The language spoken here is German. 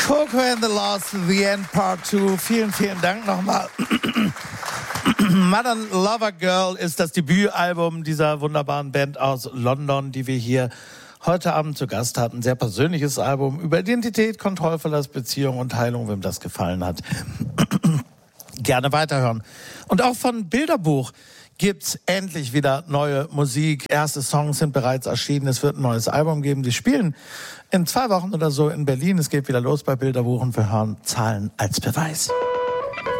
Coco and the Lost, The End Part 2. Vielen, vielen Dank nochmal. Modern Lover Girl ist das Debütalbum dieser wunderbaren Band aus London, die wir hier heute Abend zu Gast hatten. Sehr persönliches Album über Identität, Kontrollverlust, Beziehung und Heilung. Wem das gefallen hat, gerne weiterhören. Und auch von Bilderbuch gibt's endlich wieder neue Musik. Erste Songs sind bereits erschienen. Es wird ein neues Album geben. Die spielen in 2 Wochen oder so in Berlin. Es geht wieder los bei Bilderbuch und wir hören Zahlen als Beweis.